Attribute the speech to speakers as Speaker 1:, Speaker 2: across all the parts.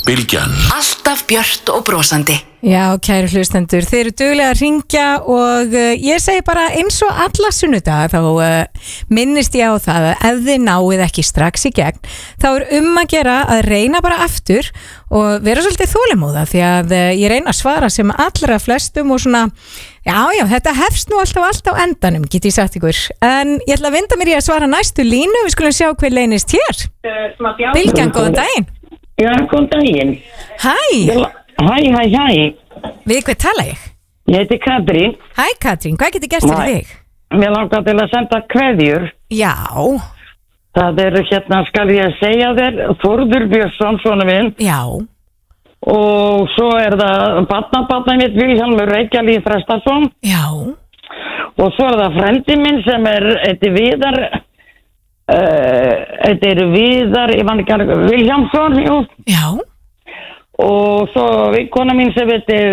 Speaker 1: Bylgjan.
Speaker 2: Alltaf björt og brosandi.
Speaker 3: Já, kæru hlustendur, þeir eru duglega að ringja og ég segi bara eins og alla sunnudaga þá minnist ég á það að ef þið náið ekki strax í gegn þá að gera að reyna bara aftur og vera svolítið þolinmóða því að ég reyna að svara sem allra flestum og svona, já, þetta hefst nú alltaf á endanum, get ég sagt ykkur, en ég ætla að vinda mér í að svara næstu línu, við skulum sjá hver leynist hér. Bylgjan, góðan daginn.
Speaker 4: Já, góðan daginn.
Speaker 3: Hæ.
Speaker 4: Hæ.
Speaker 3: Við hvað tala ég?
Speaker 4: Ég heiti Katrín.
Speaker 3: Hæ Katrín, hvað getur gert fyrir þig?
Speaker 4: Mér langar til að senda kveðjur.
Speaker 3: Já.
Speaker 4: Það eru skal ég segja þér, Þórður Björnsson, svona minn.
Speaker 3: Já.
Speaker 4: Og svo það barnabarnið mitt Vilhjálmur Reykjalíð Þrestarsson.
Speaker 3: Já.
Speaker 4: Og svo það frendi minn sem Viðar, Viðar, ég man ekki Vilhjálmsson, jú.
Speaker 3: Já.
Speaker 4: Og svo vinkona mín sem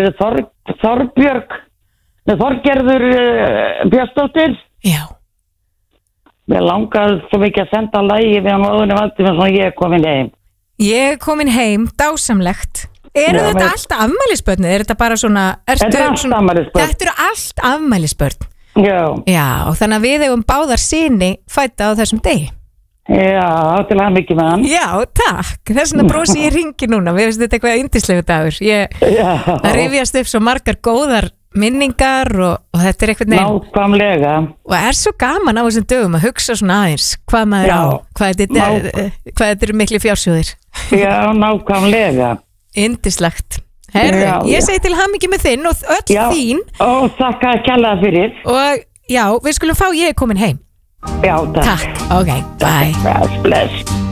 Speaker 4: Þorgerður Björnsdóttir.
Speaker 3: Já.
Speaker 4: Mér langar svo mikið að senda lagi við hann áðurinn valdi með svona ég er komin heim.
Speaker 3: Ég er komin heim, dásamlegt. Eru þetta allt afmælisbörn? Er þetta bara svona...
Speaker 4: Þetta er allt afmælisbörn.
Speaker 3: Þetta eru allt afmælisbörn.
Speaker 4: Já.
Speaker 3: Já, og þannig að við eigum báðar syni fædda á þessum degi.
Speaker 4: Já, til hann mikið með hann.
Speaker 3: Já, takk. Þess vegna brosi ég ringi núna. Við veist þetta eitthvað yndislegu dagur. Það rifjast upp svo margar góðar minningar og þetta er eitthvað neginn.
Speaker 4: Nákvæmlega.
Speaker 3: Og er svo gaman á þessum dögum að hugsa svona aðeins hvað maður á, hvað þetta eru miklu fjársjóðir.
Speaker 4: Já, nákvæmlega.
Speaker 3: Yndislegt. Herðu, ég segi til hamingju með þinn og öll þín.
Speaker 4: Og þakka kærlega fyrir.
Speaker 3: Og já, við skulum fá ég komin heim.
Speaker 4: Já, takk.
Speaker 3: Takk, ok, bye.
Speaker 4: Bless.